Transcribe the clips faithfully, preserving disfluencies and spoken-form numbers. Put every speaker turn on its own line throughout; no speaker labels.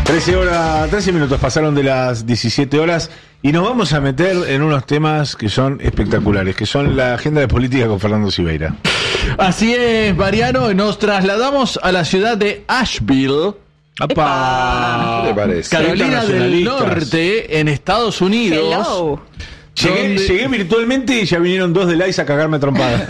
trece horas, trece minutos pasaron de las diecisiete horas y nos vamos a meter en unos temas que son espectaculares, que son la agenda de política con Fernando Siveira.
Así es, Mariano, nos trasladamos a la ciudad de Asheville,
¡Apa! ¿Qué te parece?
Carolina del Norte, en Estados Unidos.
Hello.
Llegué,
donde...
llegué virtualmente y ya vinieron dos de likes a cagarme a trompadas.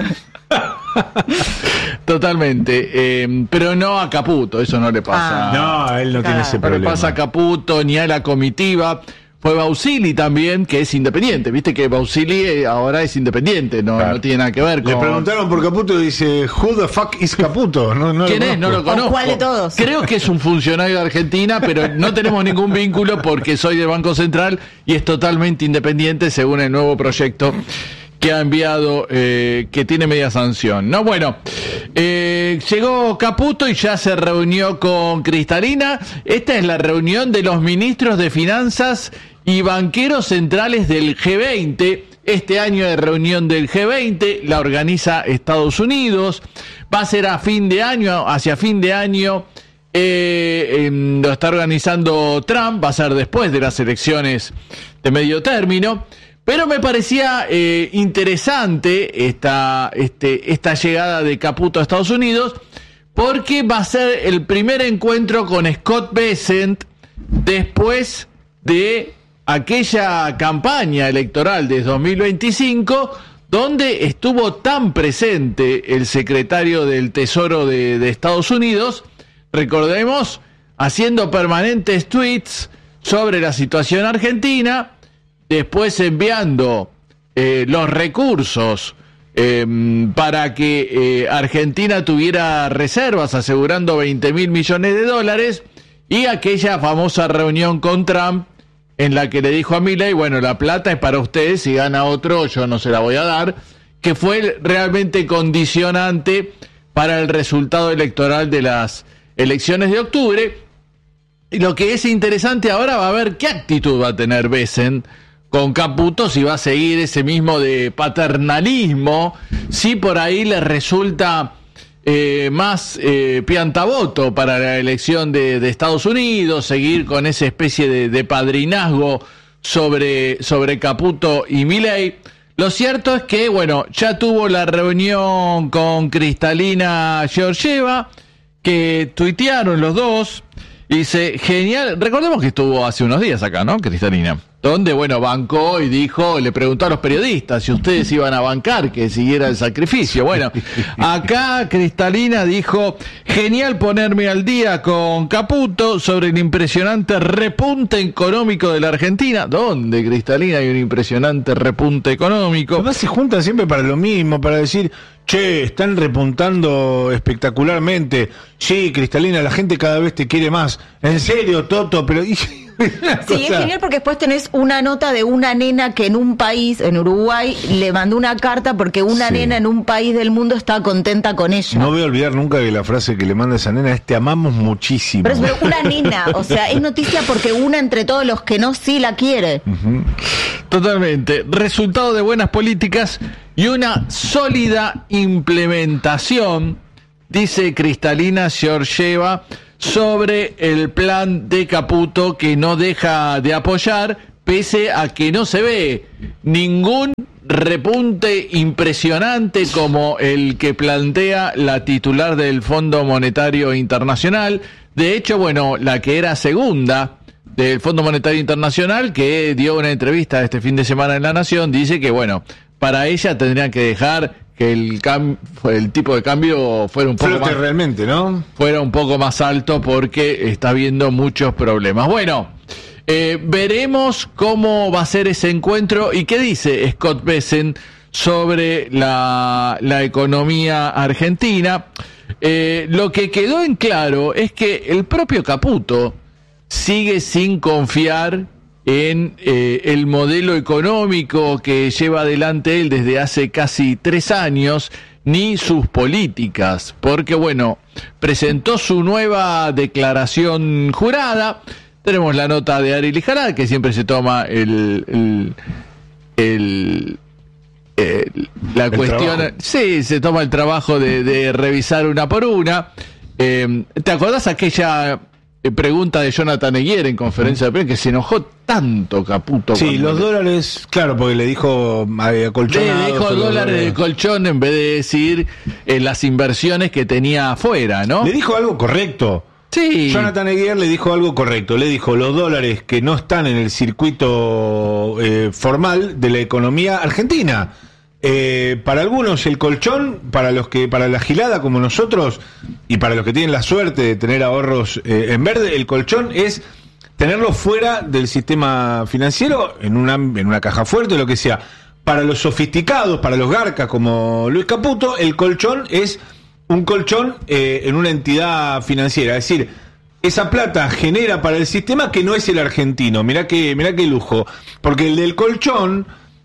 Totalmente, eh, pero no a Caputo, eso no le pasa.
Ah.
No, él no
Claro.
tiene ese
No le
problema.
pasa a Caputo ni a la comitiva. Fue Bausili también, que es independiente. Viste que Bausili ahora es independiente, no,
Claro.
no tiene nada que ver con...
Le preguntaron por Caputo y dice, who the fuck is Caputo? No, no
¿Quién
lo
es? No lo
conozco.
conozco.
¿Cuál de todos?
Creo que es un funcionario de Argentina, pero no tenemos ningún vínculo porque soy del Banco Central y es totalmente independiente según el nuevo proyecto que ha enviado, eh, que tiene media sanción. No, bueno, eh, llegó Caputo y ya se reunió con Cristalina. Esta es la reunión de los ministros de Finanzas y banqueros centrales del G veinte. Este año de reunión del G veinte la organiza Estados Unidos. Va a ser a fin de año, hacia fin de año. Eh, eh, lo está organizando Trump. Va a ser después de las elecciones de medio término. Pero me parecía eh, interesante esta, este, esta llegada de Caputo a Estados Unidos, porque va a ser el primer encuentro con Scott Bessent después de aquella campaña electoral de dos mil veinticinco, donde estuvo tan presente el secretario del Tesoro de, de Estados Unidos, recordemos, haciendo permanentes tweets sobre la situación argentina, después enviando eh, los recursos eh, para que eh, Argentina tuviera reservas, asegurando veinte mil millones de dólares, y aquella famosa reunión con Trump en la que le dijo a Milei, bueno, la plata es para ustedes, si gana otro yo no se la voy a dar, que fue realmente condicionante para el resultado electoral de las elecciones de octubre. Y lo que es interesante ahora va a ver qué actitud va a tener Bessent con Caputo, si va a seguir ese mismo de paternalismo, si por ahí le resulta eh, más eh, piantaboto para la elección de, de Estados Unidos, seguir con esa especie de, de padrinazgo sobre, sobre Caputo y Milei. Lo cierto es que, bueno, ya tuvo la reunión con Cristalina Georgieva, que tuitearon los dos. Dice, genial, recordemos que estuvo hace unos días acá, ¿no, Cristalina? Donde, bueno, bancó y dijo, le preguntó a los periodistas si ustedes iban a bancar que siguiera el sacrificio. Bueno, acá Cristalina dijo, genial ponerme al día con Caputo sobre el impresionante repunte económico de la Argentina. ¿Dónde, Cristalina, hay un impresionante repunte económico?
Además se juntan siempre para lo mismo, para decir, che, están repuntando espectacularmente. Sí, Cristalina, la gente cada vez te quiere más. En serio, Toto, pero...
Sí, es genial porque después tenés una nota de una nena que en un país, en Uruguay, le mandó una carta porque una
Sí.
nena en un país del mundo está contenta con ella.
No voy a olvidar nunca que la frase que le manda esa nena es te amamos muchísimo.
Pero es pero una nena, o sea, es noticia porque una entre todos los que no sí la quiere.
Uh-huh.
Totalmente. Resultado de buenas políticas y una sólida implementación, dice Cristalina Georgieva, sobre el plan de Caputo, que no deja de apoyar, pese a que no se ve ningún repunte impresionante como el que plantea la titular del Fondo Monetario Internacional. De hecho, bueno, la que era segunda del Fondo Monetario Internacional, que dio una entrevista este fin de semana en La Nación, dice que, bueno, para ella tendrían que dejar que el cam- el tipo de cambio fuera un poco
Flote
más,
realmente, ¿no?
fuera un poco más alto, porque está habiendo muchos problemas. Bueno, eh, veremos cómo va a ser ese encuentro y qué dice Scott Bessent sobre la, la economía argentina. Eh, lo que quedó en claro es que el propio Caputo sigue sin confiar en eh, el modelo económico que lleva adelante él desde hace casi tres años, ni sus políticas, porque bueno, presentó su nueva declaración jurada. Tenemos la nota de Ari Lijarad, que siempre se toma el, el, el el la
el
cuestión,
trabajo.
sí, se toma el trabajo de, de revisar una por una. Eh, ¿te acordás aquella eh, pregunta de Jonathan Eguier en conferencia de prensa, que se enojó tanto Caputo.
Sí, los le... dólares, claro, porque le dijo eh, colchonados.
Le dijo dólares de colchón en vez de decir eh, las inversiones que tenía afuera, ¿no?
Le dijo algo correcto.
Sí.
Jonathan Eguier le dijo algo correcto. Le dijo los dólares que no están en el circuito eh, formal de la economía argentina. Eh, para algunos el colchón, para los que para la gilada como nosotros y para los que tienen la suerte de tener ahorros eh, en verde, el colchón es tenerlo fuera del sistema financiero en una en una caja fuerte o lo que sea. Para los sofisticados, para los garcas como Luis Caputo, el colchón es un colchón eh, en una entidad financiera, es decir, esa plata genera para el sistema que no es el argentino. Mirá que mirá qué lujo, porque el del colchón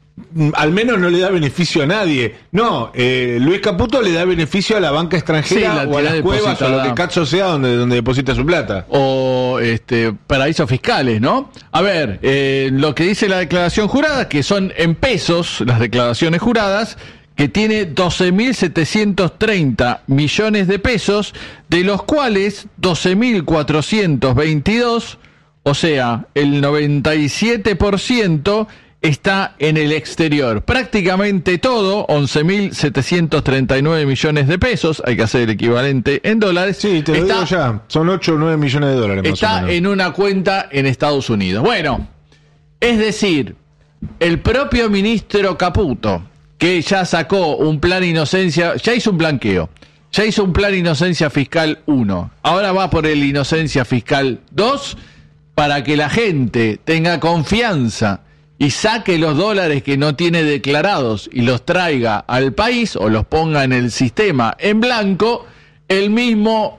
al menos no le da beneficio a nadie. No, eh, Luis Caputo le da beneficio a la banca extranjera, sí, o a las cuevas o a lo que cacho sea donde, donde deposita su plata.
O este paraísos fiscales, ¿no? A ver, eh, lo que dice la declaración jurada, que son en pesos las declaraciones juradas, que tiene doce mil setecientos treinta millones de pesos, de los cuales doce mil cuatrocientos veintidós, o sea, el noventa y siete por ciento, está en el exterior. Prácticamente todo, once mil setecientos treinta y nueve millones de pesos, hay que hacer el equivalente en dólares.
Sí, te lo
está,
digo ya, son ocho o nueve millones de dólares más
está
o menos.
En una cuenta en Estados Unidos. Bueno, es decir, el propio ministro Caputo, que ya sacó un plan inocencia, ya hizo un blanqueo, ya hizo un plan inocencia fiscal uno, ahora va por el inocencia fiscal dos, para que la gente tenga confianza y saque los dólares que no tiene declarados y los traiga al país o los ponga en el sistema en blanco. El mismo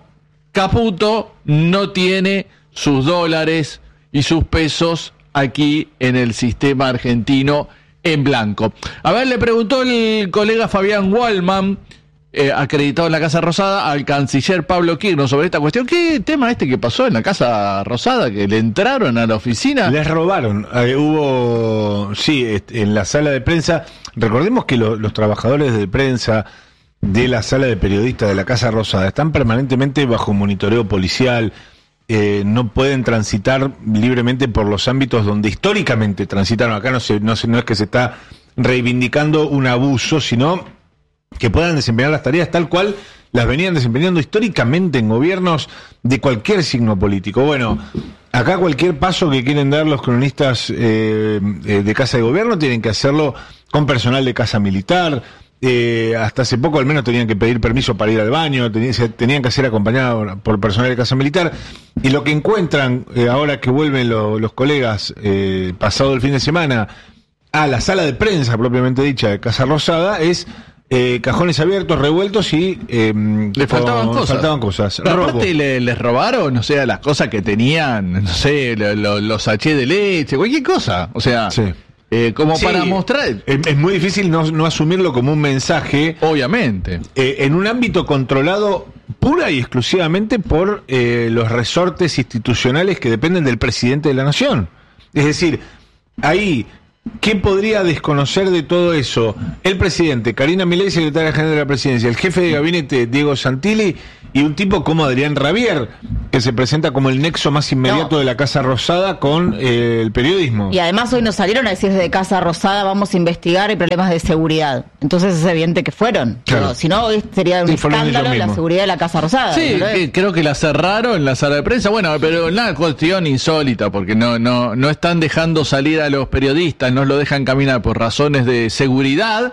Caputo no tiene sus dólares y sus pesos aquí en el sistema argentino en blanco. A ver, le preguntó el colega Fabián Wallman, eh, acreditado en la Casa Rosada, al canciller Pablo Quirno sobre esta cuestión. ¿Qué tema este que pasó en la Casa Rosada? Que le entraron a la oficina.
Les robaron. Eh, hubo, sí, en la sala de prensa. Recordemos que lo, los trabajadores de prensa de la sala de periodistas de la Casa Rosada están permanentemente bajo monitoreo policial. Eh, no pueden transitar libremente por los ámbitos donde históricamente transitaron. Acá no, se, no, se, no es que se está reivindicando un abuso, sino que puedan desempeñar las tareas tal cual las venían desempeñando históricamente en gobiernos de cualquier signo político. Bueno, acá cualquier paso que quieren dar los cronistas eh, eh, de Casa de Gobierno tienen que hacerlo con personal de Casa Militar. Eh, hasta hace poco al menos tenían que pedir permiso para ir al baño, tenían, tenían que ser acompañados por personal de Casa Militar, y lo que encuentran eh, ahora que vuelven lo, los colegas eh, pasado el fin de semana a la sala de prensa propiamente dicha de Casa Rosada es eh, cajones abiertos, revueltos y eh,
le faltaban cosas,
faltaban cosas.
Pero aparte le, les robaron, o sea, las cosas que tenían, no sé, lo, lo, los sachés de leche, cualquier cosa, o sea,
sí.
Eh, como sí, para mostrar.
Es, es muy difícil no, no asumirlo como un mensaje.
Obviamente.
Eh, en un ámbito controlado pura y exclusivamente por eh, los resortes institucionales que dependen del presidente de la nación. Es decir, ahí, ¿qué podría desconocer de todo eso? El presidente, Karina Milei, secretaria general de la presidencia, el jefe de gabinete, Diego Santilli, y un tipo como Adrián Rabier, que se presenta como el nexo más inmediato no. de la Casa Rosada con eh, el periodismo.
Y además hoy nos salieron a decir desde Casa Rosada vamos a investigar el problemas de seguridad. Entonces es evidente que fueron. Claro. Pero, si no, hoy sería un sí, escándalo la seguridad de la Casa Rosada.
Sí, que, creo que la cerraron en la sala de prensa. Bueno, pero una cuestión insólita, porque no, no, no están dejando salir a los periodistas, no lo dejan caminar por razones de seguridad.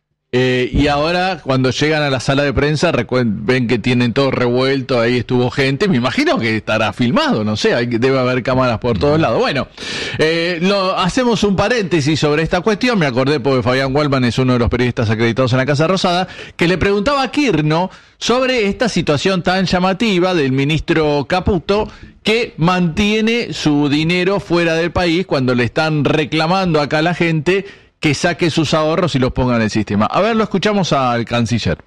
Eh, y ahora cuando llegan a la sala de prensa ven que tienen todo revuelto, ahí estuvo gente, me imagino que estará filmado, no sé, hay, debe haber cámaras por todos lados. Bueno, eh, lo, hacemos un paréntesis sobre esta cuestión, me acordé porque Fabián Wallman es uno de los periodistas acreditados en la Casa Rosada, que le preguntaba a Quirno sobre esta situación tan llamativa del ministro Caputo, que mantiene su dinero fuera del país cuando le están reclamando acá a la gente que saque sus ahorros y los ponga en el sistema. A ver, lo escuchamos al canciller.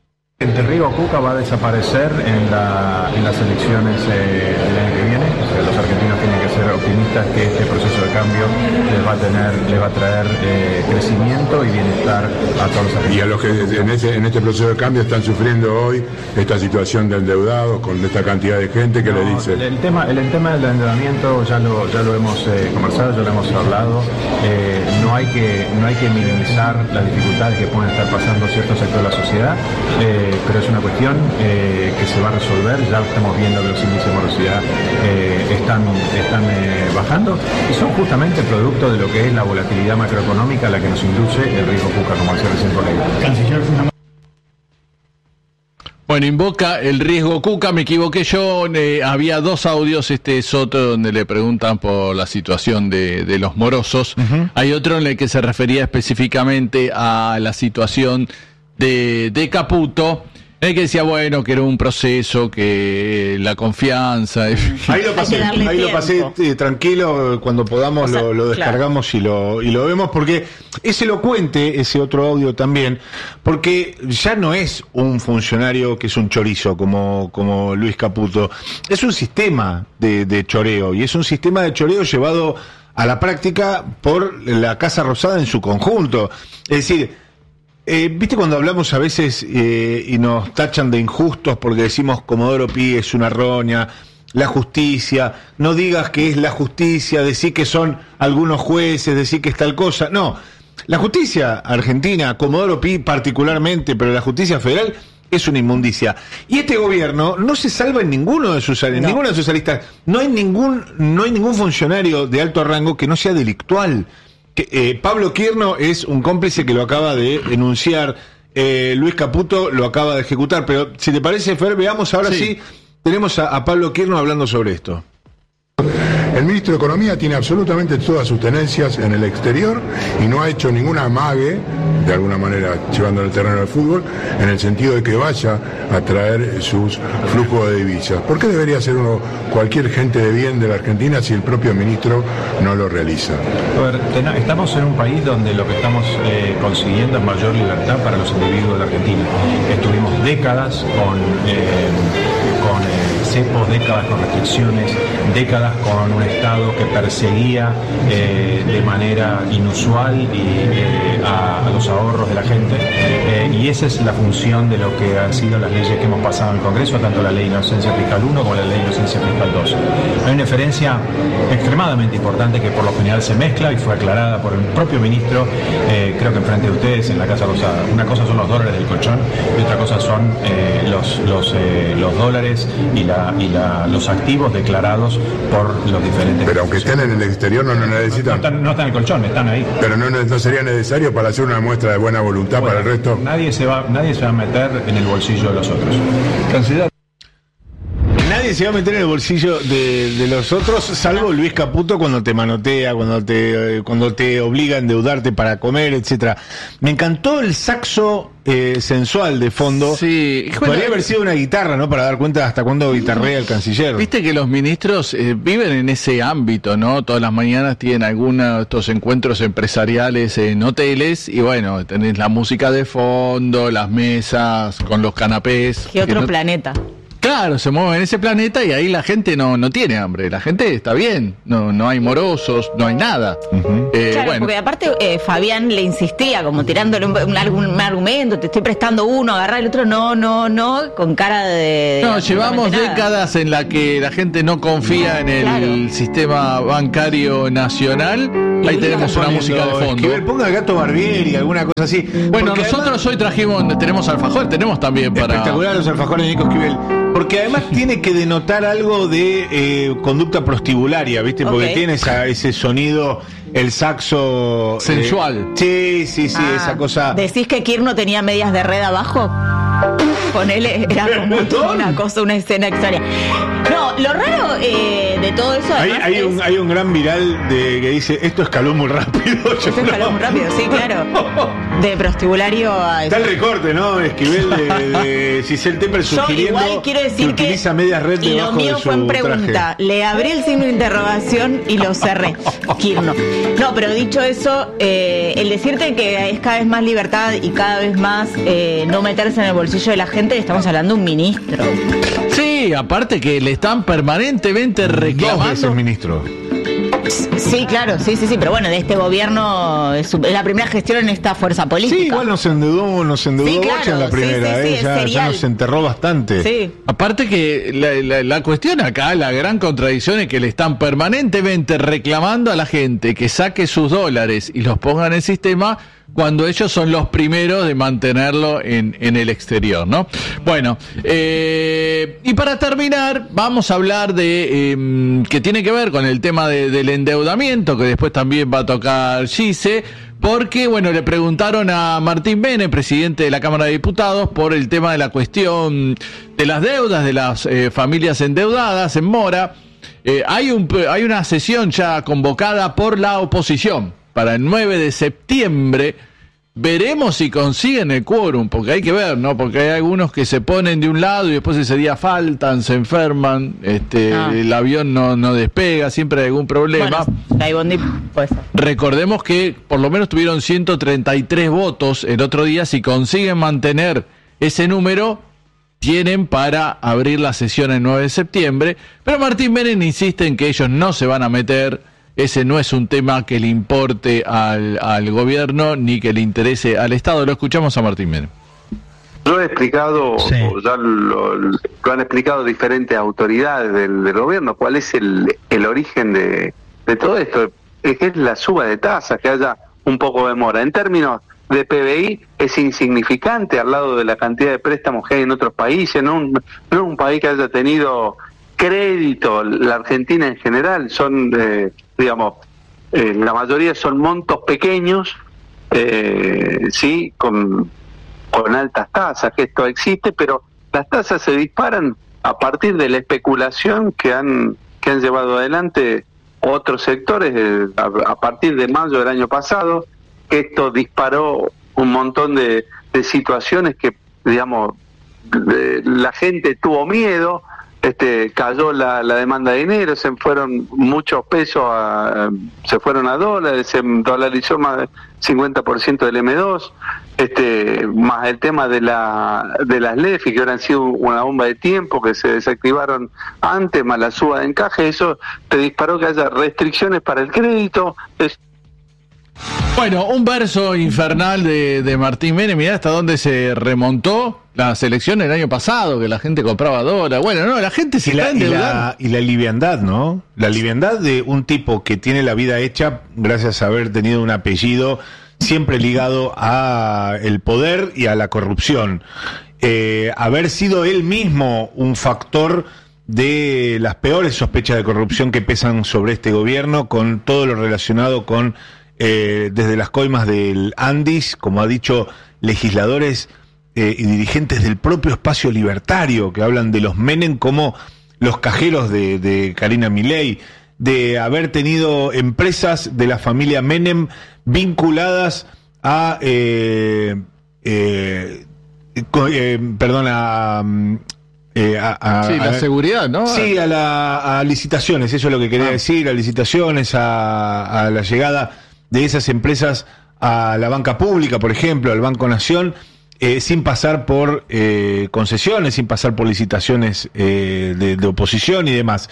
El río Cuca va a desaparecer en, la, en las elecciones eh, del año que viene. O sea, los argentinos tienen que ser optimistas que este proceso de cambio les va a tener, le va a traer eh, crecimiento y bienestar a todos los argentinos.
Y a los que en este, en este proceso de cambio están sufriendo hoy esta situación de endeudados con esta cantidad de gente que no, le dice.
El tema, el, el tema del endeudamiento ya lo, ya lo hemos eh, conversado, ya lo hemos hablado. Eh, no hay que, no hay que minimizar las dificultades que pueden estar pasando ciertos sectores de la sociedad, eh, pero es una cuestión eh, que se va a resolver. Ya estamos viendo que los índices de morosidad eh, están, están eh, bajando y son justamente producto de lo que es la volatilidad macroeconómica a la que nos induce el riesgo Cuca, como decía recién por ahí. Canciller,
bueno, invoca el riesgo Cuca, me equivoqué yo, eh, había dos audios, este es otro donde le preguntan por la situación de, de los morosos, uh-huh. Hay otro en el que se refería específicamente a la situación de, de Caputo, en el que decía, bueno, que era un proceso, que la confianza...
Ahí lo pasé, ahí lo pasé eh, tranquilo, cuando podamos o sea, lo, lo descargamos claro. y, lo, y lo vemos, porque es elocuente ese otro audio también, porque ya no es un funcionario que es un chorizo como, como Luis Caputo, es un sistema de, de choreo, y es un sistema de choreo llevado a la práctica por la Casa Rosada en su conjunto. Es decir... Eh, ¿Viste cuando hablamos a veces eh, y nos tachan de injustos porque decimos Comodoro Pi es una roña, la justicia, no digas que es la justicia, decir que son algunos jueces, decir que es tal cosa? No, la justicia argentina, Comodoro Pi particularmente, pero la justicia federal es una inmundicia. Y este gobierno no se salva en ninguno de sus en no. ninguna de sus aristas. No hay ningún, no hay ningún funcionario de alto rango que no sea delictual. Eh, Pablo Quirno es un cómplice que lo acaba de enunciar, eh, Luis Caputo lo acaba de ejecutar, pero si te parece, Fer, veamos ahora sí, sí tenemos a, a Pablo Quirno hablando sobre esto.
El ministro de Economía tiene absolutamente todas sus tenencias en el exterior y no ha hecho ninguna amague, de alguna manera llevando al terreno del fútbol, en el sentido de que vaya a traer sus flujos de divisas. ¿Por qué debería ser uno cualquier gente de bien de la Argentina si el propio ministro no lo realiza?
A ver, ten, estamos en un país donde lo que estamos eh, consiguiendo es mayor libertad para los individuos de la Argentina. Estuvimos décadas con, eh, con eh, cepos, décadas con restricciones, décadas con un Estado que perseguía eh, de manera inusual y, eh, a, a los ahorros de la gente, eh, y esa es la función de lo que han sido las leyes que hemos pasado en el Congreso, tanto la ley de inocencia fiscal uno como la ley de inocencia fiscal dos. Hay una diferencia extremadamente importante que por lo general se mezcla y fue aclarada por el propio ministro, eh, creo que enfrente de ustedes en la Casa Rosada. Una cosa son los dólares del colchón y otra cosa son eh, los, los, eh, los dólares y, la, y la, los activos declarados por los diferentes...
Pero aunque estén en el exterior no, no necesitan...
No, no, están, no están en el colchón, están ahí.
Pero no, no sería necesario para hacer una muestra de buena voluntad bueno, para el resto.
Nadie se va, nadie se va a meter en el bolsillo de los otros.
Canciller. Nadie se va a meter en el bolsillo de, de los otros, salvo Luis Caputo cuando te manotea, cuando te cuando te obliga a endeudarte para comer, etcétera. Me encantó el saxo eh, sensual de fondo.
Sí,
podría bueno, haber sido una guitarra, ¿no? Para dar cuenta hasta cuándo guitarrea el canciller.
Viste que los ministros eh, viven en ese ámbito, ¿no? Todas las mañanas tienen algunos de estos encuentros empresariales en hoteles y bueno, tenés la música de fondo, las mesas con los canapés.
¿Qué otro
no...
planeta?
Claro, se mueve en ese planeta y ahí la gente no, no tiene hambre, la gente está bien, no, no hay morosos, no hay nada.
Uh-huh. eh, claro, bueno. Porque aparte eh, Fabián le insistía como tirándole un, un, un argumento, te estoy prestando uno, agarrar el otro, no, no, no, con cara de...
No, llevamos décadas en la que la gente no confía en el claro. sistema bancario nacional. Ahí tenemos una música de fondo.
Que ponga Gato Barbieri, alguna cosa así.
Bueno, nosotros además, hoy trajimos, tenemos alfajor, tenemos también para...
Espectacular los alfajores de Nico Esquivel. Porque además tiene que denotar algo de eh, conducta prostibularia, ¿viste? Porque okay. tiene esa, ese sonido, el saxo...
sensual.
Eh, sí, sí, sí, ah, esa cosa...
¿Decís que Quirno tenía medias de red abajo? Con él era como una cosa, una escena extraña. No, lo raro eh, de todo eso...
Hay, hay, es... un, hay un gran viral de que dice, esto escaló muy rápido.
Esto no. escaló muy rápido, sí, claro. De prostibulario a...
Está el recorte, ¿no? Esquivel de, de Cisel Tepper sugiriendo...
Yo igual quiero decir que,
utiliza medias red
y lo mío fue en pregunta.
Traje.
Le abrí el signo de interrogación y lo cerré. Quirno. No, pero dicho eso, eh, el decirte que es cada vez más libertad y cada vez más eh, no meterse en el bolsillo de la gente, estamos hablando de un ministro.
Sí, aparte que le están permanentemente reclamando.
Dos veces ministro.
Sí, claro, sí, sí, sí, pero bueno, de este gobierno es, es la primera gestión en esta fuerza política.
Sí, igual nos endeudó, nos endeudó
Sí, claro,
Bocha en la
sí,
primera,
sí, sí,
eh,
es
ya, ya
serial.
nos enterró bastante.
Sí.
Aparte que la, la, la cuestión acá, la gran contradicción es que le están permanentemente reclamando a la gente que saque sus dólares y los ponga en el sistema cuando ellos son los primeros de mantenerlo en, en el exterior, ¿no? Bueno, eh, y para terminar, vamos a hablar de, eh, que tiene que ver con el tema de, del endeudamiento, que después también va a tocar Gise, porque, bueno, le preguntaron a Martín Menem, presidente de la Cámara de Diputados, por el tema de la cuestión de las deudas de las eh, familias endeudadas en Mora. Eh, hay, un, hay una sesión ya convocada por la oposición para el nueve de septiembre. Veremos si consiguen el quórum, porque hay que ver, ¿no? Porque hay algunos que se ponen de un lado y después ese día faltan, se enferman, este,
Ah.
el avión no, no despega, siempre hay algún problema.
Bueno, hay bondi, puede ser.
Recordemos que por lo menos tuvieron ciento treinta y tres votos el otro día. Si consiguen mantener ese número, tienen para abrir la sesión el nueve de septiembre. Pero Martín Menem insiste en que ellos no se van a meter. Ese no es un tema que le importe al, al gobierno ni que le interese al Estado. Lo escuchamos a Martín Menem.
Yo he explicado,
Sí.
o ya lo, lo han explicado diferentes autoridades del, del gobierno, cuál es el, el origen de, de todo esto. Es que es la suba de tasas, que haya un poco de mora. En términos de P B I es insignificante al lado de la cantidad de préstamos que hay en otros países. No un, no es un país que haya tenido crédito, la Argentina en general, son, eh, digamos, eh, la mayoría son montos pequeños, eh, sí, con, con altas tasas, que esto existe, pero las tasas se disparan a partir de la especulación que han, que han llevado adelante otros sectores eh, a, a partir de mayo del año pasado, que esto disparó un montón de, de situaciones que, digamos, de, la gente tuvo miedo. Este, cayó la, la demanda de dinero, se fueron muchos pesos, a, se fueron a dólares, se dolarizó más del cincuenta por ciento del eme dos, este, más el tema de la de las LEFI, que ahora han sido una bomba de tiempo, que se desactivaron antes, más la suba de encaje, eso te disparó que haya restricciones para el crédito. Es...
Bueno, un verso infernal de, de Martín Menem. Mirá hasta dónde se remontó la selección el año pasado, que la gente compraba dólares. Bueno, no, la gente se
Y la,
está
y,
endeudando.
la, y la liviandad, ¿no? La liviandad de un tipo que tiene la vida hecha gracias a haber tenido un apellido siempre ligado a el poder y a la corrupción. Eh, haber sido él mismo un factor de las peores sospechas de corrupción que pesan sobre este gobierno, con todo lo relacionado con eh, desde las coimas del Andis, como ha dicho legisladores eh, y dirigentes del propio espacio libertario, que hablan de los Menem como los cajeros de, de Karina Milei, de haber tenido empresas de la familia Menem vinculadas a eh, eh, co- eh, perdón a, eh, a, a-
Sí, la
a-
seguridad, ¿no?
sí, a, la, a licitaciones, eso es lo que quería
Ah.
decir, a licitaciones, a, a la llegada de esas empresas a la banca pública, por ejemplo, al Banco Nación, eh, sin pasar por eh, concesiones, sin pasar por licitaciones eh, de, de oposición y demás.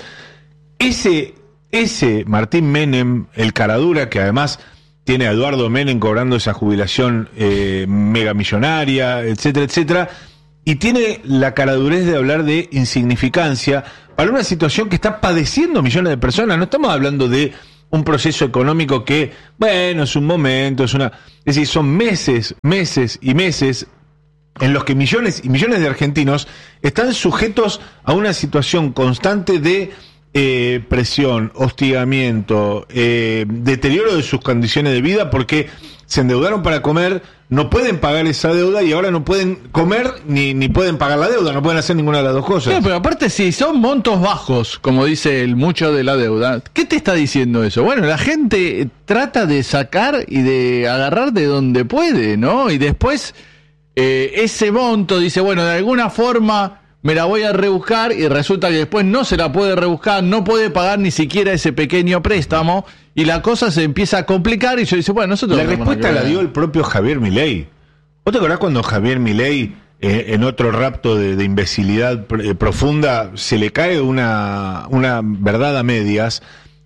Ese, ese Martín Menem, el caradura, que además tiene a Eduardo Menem cobrando esa jubilación eh, megamillonaria, etcétera, etcétera, y tiene la caradurez de hablar de insignificancia para una situación que está padeciendo millones de personas. No estamos hablando de un proceso económico que, bueno, es un momento, es una... Es decir, son meses, meses y meses en los que millones y millones de argentinos están sujetos a una situación constante de eh, presión, hostigamiento, eh, deterioro de sus condiciones de vida, porque se endeudaron para comer, no pueden pagar esa deuda y ahora no pueden comer ni, ni pueden pagar la deuda, no pueden hacer ninguna de las dos cosas.
No, pero aparte, si son montos bajos, como dice el mucho de la deuda, ¿qué te está diciendo eso? Bueno, la gente trata de sacar y de agarrar de donde puede, ¿no? Y después eh, ese monto dice, bueno, de alguna forma me la voy a rebuscar, y resulta que después no se la puede rebuscar, no puede pagar ni siquiera ese pequeño préstamo, y la cosa se empieza a complicar, y yo dice, bueno, nosotros...
La
no tenemos
respuesta
nada
la
que ver.
dio el propio Javier Milei. ¿Vos te acordás cuando Javier Milei, eh, en otro rapto de, de imbecilidad pr- eh, profunda, se le cae una, una verdad a medias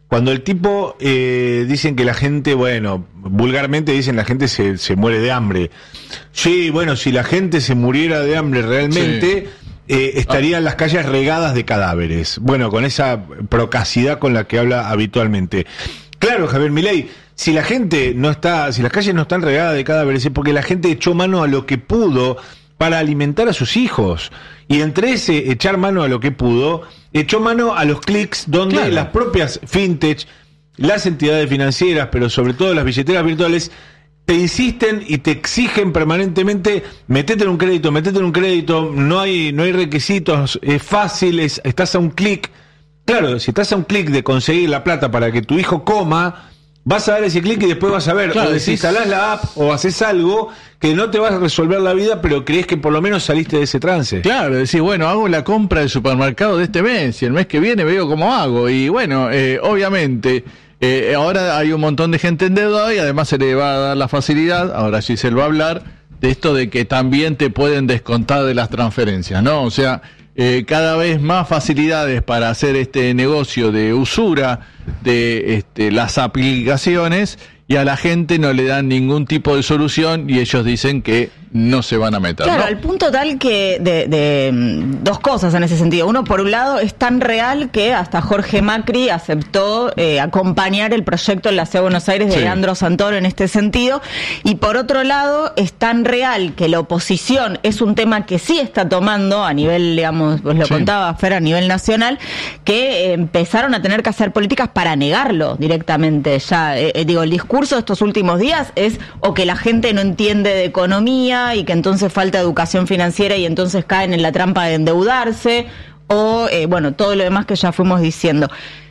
cuando el tipo, eh, dicen que la gente, bueno, vulgarmente dicen la gente se, se muere de hambre. Sí, bueno, si la gente se muriera de hambre realmente, sí. eh, estarían las calles regadas de cadáveres. Bueno, con esa procacidad con la que habla habitualmente. Claro, Javier Milei, si la gente no está, si las calles no están regadas de cadáveres es porque la gente echó mano a lo que pudo para alimentar a sus hijos. Y entre ese echar mano a lo que pudo, echó mano a los clics donde claro. las propias fintech, las entidades financieras, pero sobre todo las billeteras virtuales, te insisten y te exigen permanentemente, metete en un crédito, metete en un crédito, no hay, no hay requisitos, es fácil, es, estás a un clic. Claro, si estás a un clic de conseguir la plata para que tu hijo coma, vas a dar ese clic y después vas a ver, claro, o desinstalás la app o haces algo que no te vas a resolver la vida, pero crees que por lo menos saliste de ese trance.
Claro, decís, bueno, hago la compra del supermercado de este mes y el mes que viene veo cómo hago. Y bueno, eh, obviamente, eh, ahora hay un montón de gente endeudada y además se le va a dar la facilidad, ahora sí se lo va a hablar, de esto de que también te pueden descontar de las transferencias, ¿no? O sea, Eh, cada vez más facilidades para hacer este negocio de usura de este, las aplicaciones, y a la gente no le dan ningún tipo de solución y ellos dicen que no se van a meter.
Claro,
¿no?
al punto tal que de, de dos cosas en ese sentido. Uno, por un lado, es tan real que hasta Jorge Macri aceptó eh, acompañar el proyecto en la Ciudad de Buenos Aires de sí. Leandro Santoro en este sentido. Y por otro lado, es tan real que la oposición es un tema que sí está tomando a nivel, digamos, pues lo sí. contaba Fer, a nivel nacional, que eh, empezaron a tener que hacer políticas para negarlo directamente. Ya, eh, digo, el discurso de estos últimos días es o que la gente no entiende de economía y que entonces falta educación financiera y entonces caen en la trampa de endeudarse, o eh, bueno, todo lo demás que ya fuimos diciendo.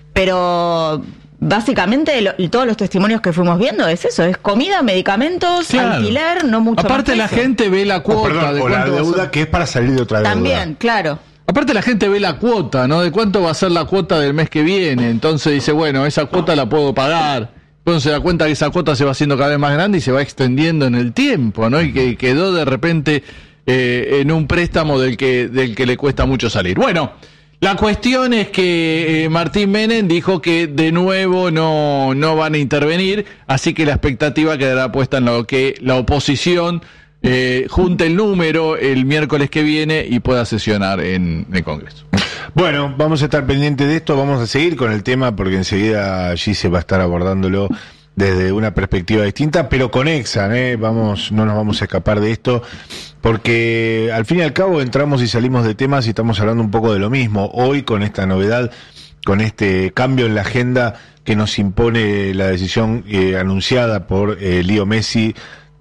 Pero básicamente lo, todos los testimonios que fuimos viendo es eso, es comida, medicamentos, claro. alquiler, no mucho
Aparte
más.
la gente ve la cuota, oh,
perdón,
de
o la deuda a... que es para salir de otra deuda.
También, claro.
Aparte la gente ve la cuota, ¿no? De cuánto va a ser la cuota del mes que viene, entonces dice, bueno, esa cuota la puedo pagar. Entonces se da cuenta que esa cuota se va haciendo cada vez más grande y se va extendiendo en el tiempo, ¿no? Y que quedó de repente eh, en un préstamo del que del que le cuesta mucho salir. Bueno, la cuestión es que eh, Martín Menem dijo que de nuevo no, no van a intervenir, así que la expectativa quedará puesta en lo que la oposición eh, junte el número el miércoles que viene y pueda sesionar en el Congreso.
Bueno, vamos a estar pendientes de esto, vamos a seguir con el tema porque enseguida allí se va a estar abordándolo desde una perspectiva distinta, pero conexa, ¿eh? Vamos, no nos vamos a escapar de esto, porque al fin y al cabo entramos y salimos de temas y estamos hablando un poco de lo mismo. Hoy con esta novedad, con este cambio en la agenda que nos impone la decisión eh, anunciada por eh, Leo Messi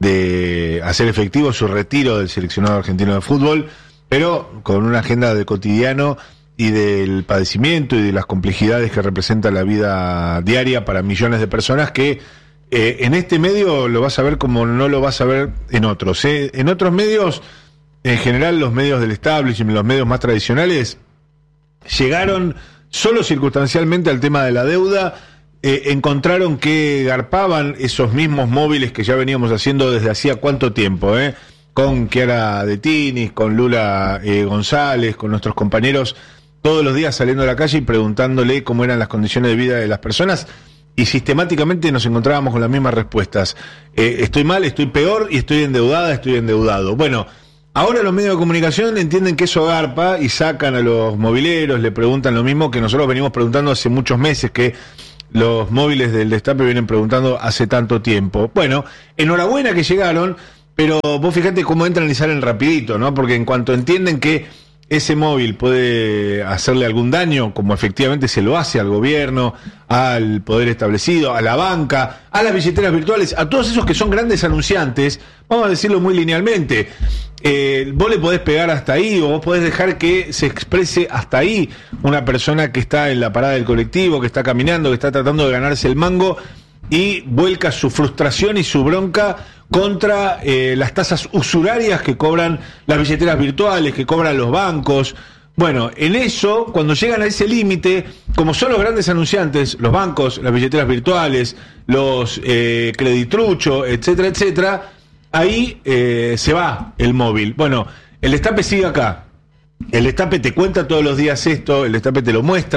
de hacer efectivo su retiro del seleccionado argentino de fútbol, pero con una agenda de cotidiano y del padecimiento y de las complejidades que representa la vida diaria para millones de personas que eh, en este medio lo vas a ver como no lo vas a ver en otros. ¿eh? En otros medios, en general los medios del establishment, los medios más tradicionales, llegaron solo circunstancialmente al tema de la deuda, eh, encontraron que garpaban esos mismos móviles que ya veníamos haciendo desde hacía cuánto tiempo, ¿eh? Con Chiara De Tinis, con Lula eh, González, con nuestros compañeros, todos los días saliendo a la calle y preguntándole cómo eran las condiciones de vida de las personas, y sistemáticamente nos encontrábamos con las mismas respuestas. Eh, estoy mal, estoy peor y estoy endeudada, estoy endeudado. Bueno, ahora los medios de comunicación entienden que eso garpa y sacan a los mobileros, le preguntan lo mismo que nosotros venimos preguntando hace muchos meses, que los móviles del Destape vienen preguntando hace tanto tiempo. Bueno, enhorabuena que llegaron, pero vos fíjate cómo entran y salen rapidito, ¿no? Porque en cuanto entienden que ese móvil puede hacerle algún daño, como efectivamente se lo hace al gobierno, al poder establecido, a la banca, a las billeteras virtuales, a todos esos que son grandes anunciantes, vamos a decirlo muy linealmente, eh, vos le podés pegar hasta ahí, o vos podés dejar que se exprese hasta ahí una persona que está en la parada del colectivo, que está caminando, que está tratando de ganarse el mango, y vuelca su frustración y su bronca contra eh, las tasas usurarias que cobran las billeteras virtuales, que cobran los bancos. Bueno, en eso, cuando llegan a ese límite, como son los grandes anunciantes, los bancos, las billeteras virtuales, los eh, creditrucho, etcétera, etcétera, ahí eh, se va el móvil. Bueno, el Destape sigue acá. El Destape te cuenta todos los días esto, el Destape te lo muestra,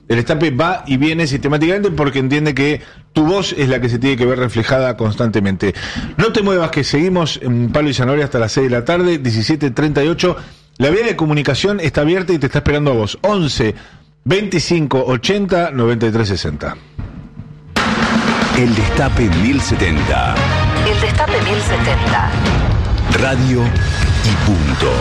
El Destape va y viene sistemáticamente porque entiende que tu voz es la que se tiene que ver reflejada constantemente. No te muevas, que seguimos en Palo y Zanahoria hasta las seis de la tarde, diecisiete treinta y ocho. La vía de comunicación está abierta y te está esperando a vos. once, veinticinco, ochenta, noventa y tres sesenta.
El Destape mil setenta.
El Destape mil setenta.
Radio y punto.